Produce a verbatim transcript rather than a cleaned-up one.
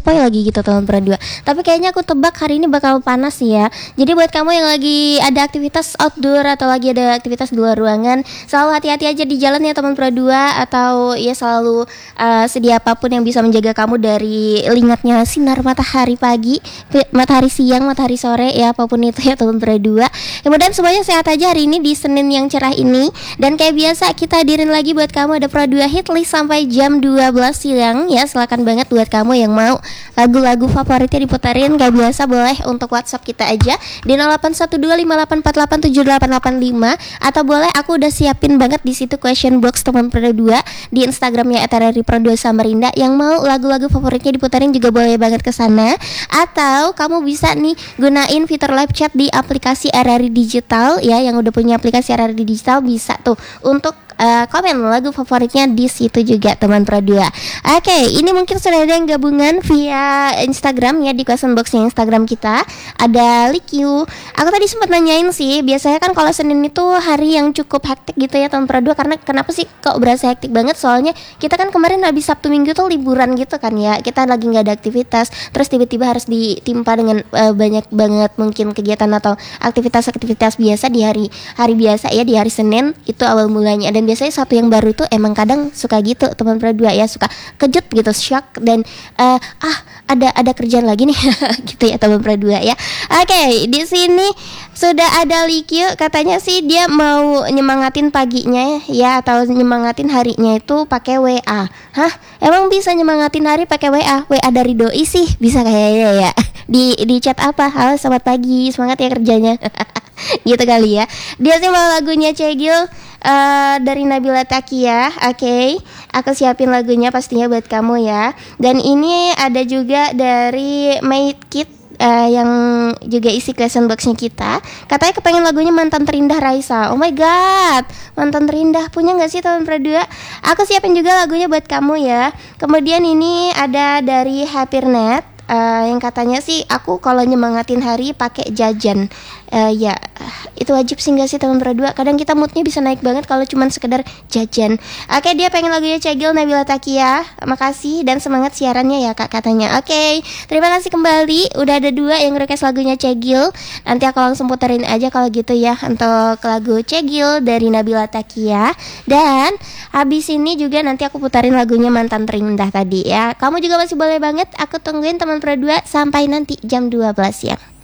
sepoi-sepoi lagi gitu teman berdua. Tapi kayaknya aku tebak hari ini bakal panas ya. Jadi buat kamu yang lagi ada aktivitas outdoor atau lagi ada aktivitas di luar ruangan, selalu hati-hati aja di jalan ya teman berdua. Atau ya selalu uh, sedia apapun yang bisa menjaga kamu dari lingatnya sinar matahari pagi, matahari siang, matahari sore ya, apapun itu ya teman berdua. Kemudian semuanya sehat aja hari ini di Senin yang cerah ini. Dan kayak biasa kita hadirin lagi buat kamu ada Pro dua Hit List sampai jam dua belas siang ya. Silakan banget buat kamu yang mau lagu-lagu favoritnya diputarin, kayak biasa boleh untuk WhatsApp kita aja di nol delapan satu dua lima delapan empat delapan tujuh delapan delapan lima, atau boleh aku udah siapin banget di situ question box teman Pro dua di Instagramnya et er er i pro dua Samarinda. Yang mau lagu-lagu favoritnya diputarin juga boleh banget ke sana. Atau kamu bisa nih gunain fitur live chat di aplikasi R R I Digital ya, yang udah punya aplikasi R R I Digital bisa tuh untuk Uh, komen lagu favoritnya di situ juga teman Pro dua. Oke, okay, ini mungkin sudah ada yang gabungan via Instagram ya, di question boxnya Instagram kita. Ada Likyu. Aku tadi sempat nanyain sih, biasanya kan kalau Senin itu hari yang cukup hektik gitu ya teman Pro dua. Karena kenapa sih kok berasa hektik banget? Soalnya kita kan kemarin habis Sabtu Minggu tuh liburan gitu kan ya. Kita lagi nggak ada aktivitas, terus tiba-tiba harus ditimpa dengan uh, banyak banget mungkin kegiatan atau aktivitas-aktivitas biasa di hari hari biasa ya, di hari Senin itu awal mulanya. Dan biasanya satu yang baru itu emang kadang suka gitu teman Pro dua ya, suka kejut gitu, shock dan uh, ah ada ada kerjaan lagi nih gitu ya teman Pro dua ya. Oke, okay, di sini sudah ada Likyu, katanya sih dia mau nyemangatin paginya ya, atau nyemangatin harinya itu pakai W A. Hah? Emang bisa nyemangatin hari pakai W A? W A dari doi sih bisa kayaknya ya. Di di chat apa? Halo selamat pagi, semangat ya kerjanya. Gitu kali ya. Dia sih mau lagunya Cegil uh, dari Nabila Takia. Oke, okay. Aku siapin lagunya pastinya buat kamu ya. Dan ini ada juga dari Made Kid uh, yang juga isi question boxnya kita. Katanya kepengen lagunya Mantan Terindah Raisa. Oh my god, Mantan Terindah punya nggak sih teman Pro dua? Aku siapin juga lagunya buat kamu ya. Kemudian ini ada dari Happynet. Uh, yang katanya sih aku kalau nyemangatin hari pakai jajan. Uh, ya itu wajib sih nggak sih teman Pro dua? Kadang kita moodnya bisa naik banget kalau cuman sekedar jajan. Oke, okay, dia pengen lagunya Cegil Nabila Takia. Makasih dan semangat siarannya ya kak katanya. Oke, okay, terima kasih kembali. Udah ada dua yang request lagunya Cegil. Nanti aku langsung puterin aja kalau gitu ya untuk lagu Cegil dari Nabila Takia. Dan habis ini juga nanti aku putarin lagunya Mantan Terindah tadi ya. Kamu juga masih boleh banget. Aku tungguin teman Pro dua sampai nanti jam dua belas siang.